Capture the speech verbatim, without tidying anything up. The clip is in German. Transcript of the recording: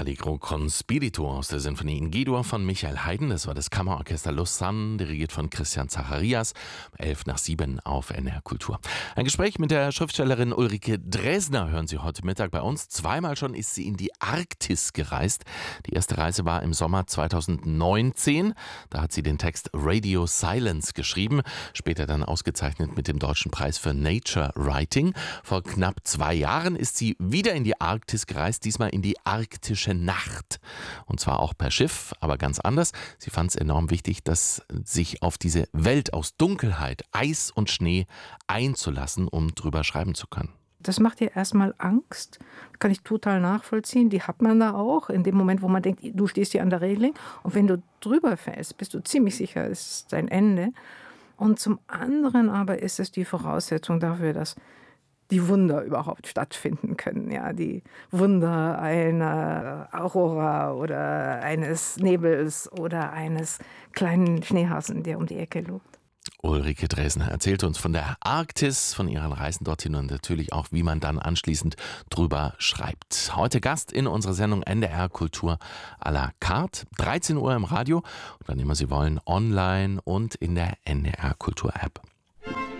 Allegro con Spirito aus der Sinfonie in G-Dur von Michael Haydn. Das war das Kammerorchester Lausanne, dirigiert von Christian Zacharias. elf nach sieben auf N D R Kultur. Ein Gespräch mit der Schriftstellerin Ulrike Dresner hören Sie heute Mittag bei uns. Zweimal schon ist sie in die Arktis gereist. Die erste Reise war im Sommer zweitausendneunzehn. Da hat sie den Text Radio Silence geschrieben, später dann ausgezeichnet mit dem Deutschen Preis für Nature Writing. Vor knapp zwei Jahren ist sie wieder in die Arktis gereist, diesmal in die arktische Nacht. Und zwar auch per Schiff, aber ganz anders. Sie fand es enorm wichtig, dass sich auf diese Welt aus Dunkelheit, Eis und Schnee einzulassen, um drüber schreiben zu können. Das macht dir erstmal Angst, kann ich total nachvollziehen. Die hat man da auch, in dem Moment, wo man denkt, du stehst hier an der Reling und wenn du drüber fällst, bist du ziemlich sicher, es ist dein Ende. Und zum anderen aber ist es die Voraussetzung dafür, dass die Wunder überhaupt stattfinden können. Ja, die Wunder einer Aurora oder eines Nebels oder eines kleinen Schneehasen, der um die Ecke lugt. Ulrike Dresner erzählt uns von der Arktis, von ihren Reisen dorthin und natürlich auch, wie man dann anschließend drüber schreibt. Heute Gast in unserer Sendung N D R Kultur à la carte. dreizehn Uhr im Radio und wann immer Sie wollen, online und in der N D R Kultur App.